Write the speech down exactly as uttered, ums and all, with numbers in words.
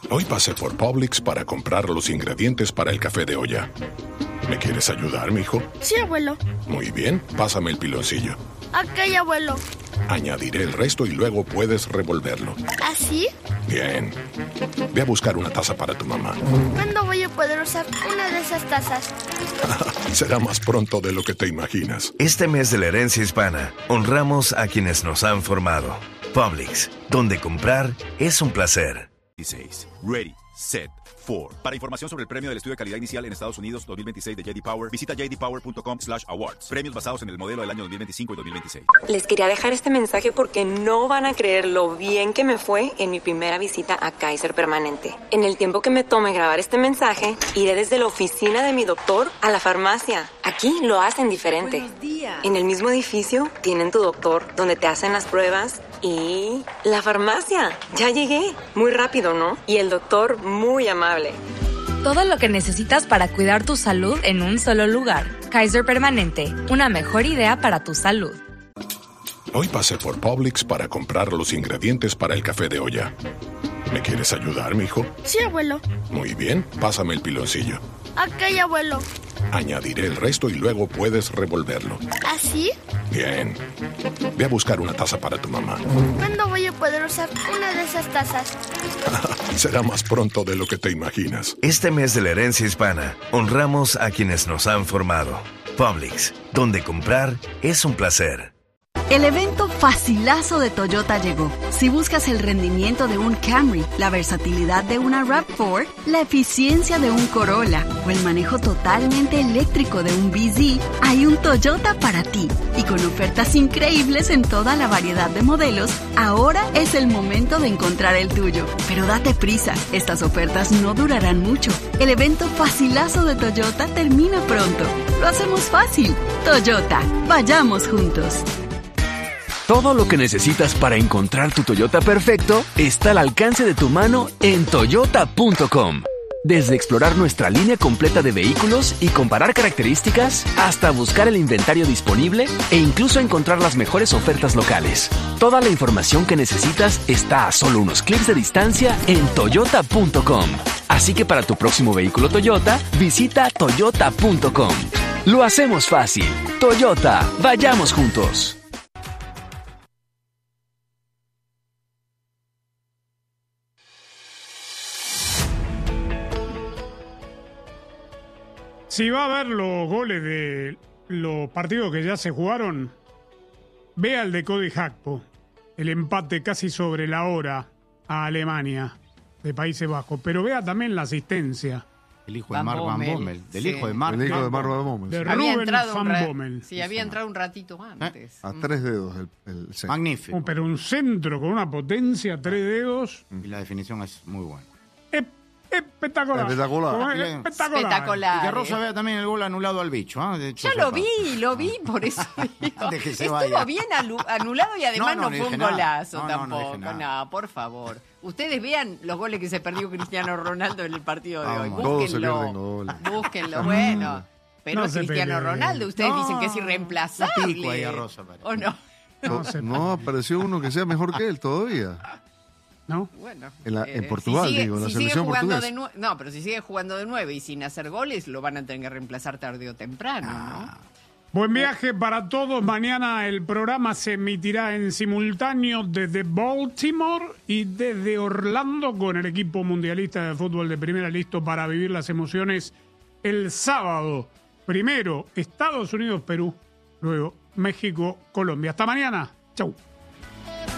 Hoy pasé por Publix para comprar los ingredientes para el café de olla. ¿Me quieres ayudar, mijo? Sí, abuelo. Muy bien, pásame el piloncillo. Ok, abuelo. Añadiré el resto y luego puedes revolverlo. ¿Así? Bien. Ve a buscar una taza para tu mamá. ¿Cuándo voy a poder usar una de esas tazas? Será más pronto de lo que te imaginas. Este mes de la herencia hispana, honramos a quienes nos han formado. Publix, donde comprar es un placer. dieciséis. Ready, set, for. Para información sobre el premio del estudio de calidad inicial en Estados Unidos dos mil veintiséis de J D Power, visita j d power punto com slash awards. Premios basados en el modelo del año dos mil veinticinco y dos mil veintiséis. Les quería dejar este mensaje porque no van a creer lo bien que me fue en mi primera visita a Kaiser Permanente. En el tiempo que me tome grabar este mensaje, iré desde la oficina de mi doctor a la farmacia. Aquí lo hacen diferente. Buenos días. En el mismo edificio tienen tu doctor, donde te hacen las pruebas y la farmacia. Ya llegué. Muy rápido, ¿no? Y el doctor muy amable. Todo lo que necesitas para cuidar tu salud en un solo lugar. Kaiser Permanente, una mejor idea para tu salud. Hoy pasé por Publix para comprar los ingredientes para el café de olla. ¿Me quieres ayudar, mijo? Sí, abuelo. Muy bien, pásame el piloncillo. Ok, abuelo. Añadiré el resto y luego puedes revolverlo. ¿Así? Bien. Ve a buscar una taza para tu mamá. ¿Cuándo voy a poder usar una de esas tazas? Será más pronto de lo que te imaginas. Este mes de la herencia hispana, honramos a quienes nos han formado. Publix, donde comprar es un placer. El evento facilazo de Toyota llegó. Si buscas el rendimiento de un Camry, la versatilidad de una RAV cuatro, la eficiencia de un Corolla o el manejo totalmente eléctrico de un B Z, hay un Toyota para ti. Y con ofertas increíbles en toda la variedad de modelos, ahora es el momento de encontrar el tuyo. Pero date prisa, estas ofertas no durarán mucho. El evento facilazo de Toyota termina pronto. Lo hacemos fácil. Toyota, vayamos juntos. Todo lo que necesitas para encontrar tu Toyota perfecto está al alcance de tu mano en toyota punto com. Desde explorar nuestra línea completa de vehículos y comparar características, hasta buscar el inventario disponible e incluso encontrar las mejores ofertas locales. Toda la información que necesitas está a solo unos clics de distancia en toyota punto com. Así que para tu próximo vehículo Toyota, visita toyota punto com. Lo hacemos fácil. Toyota, vayamos juntos. Si va a ver los goles de los partidos que ya se jugaron, vea el de Cody Gakpo, el empate casi sobre la hora a Alemania de Países Bajos, pero vea también la asistencia. El hijo de Mark Van Bommel, del sí. hijo de Mark, el hijo de Mark Van Bommel. De Había Ruben Van Bommel. Sí, había entrado un ratito antes. ¿Eh? A tres dedos el, el centro. Magnífico. Oh, pero un centro con una potencia, tres dedos. Y la definición es muy buena. Es espectacular. Espectacular. Es espectacular. Espectacular. Y que Rosa vea también el gol anulado al bicho. ¿eh? De hecho, ya lo vi, lo vi, por eso digo. De que se Estuvo vaya. bien alu- anulado y además No, no, no fue un dije nada. golazo No, no, no tampoco. dije No, nada. por favor. Ustedes vean los goles que se perdió Cristiano Ronaldo en el partido de hoy. Vamos. Todos se pierden Búsquenlo. goles. Búsquenlo, bueno. Pero No se Cristiano peleen. Ronaldo, ustedes No, dicen que es un irreemplazable. pico ahí a Rosa, parece. ¿O no? No, se- No apareció uno que sea mejor que él todavía. ¿No? Bueno, En la- en eh, Portugal, si sigue, digo, en la si sigue selección jugando portuguesa. de nue- No, pero si sigue jugando de nueve y sin hacer goles, lo van a tener que reemplazar tarde o temprano, Ah. ¿no? Buen viaje para todos. Mañana el programa se emitirá en simultáneo desde Baltimore y desde Orlando con el equipo mundialista de fútbol de primera listo para vivir las emociones el sábado. Primero Estados Unidos, Perú, luego México, Colombia. Hasta mañana. Chau.